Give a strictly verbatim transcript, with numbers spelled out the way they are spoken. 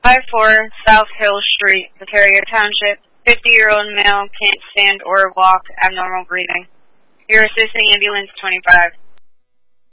five four South Hill Street, Ontario Township. fifty-year-old male, can't stand or walk, abnormal breathing. You're assisting ambulance twenty-five.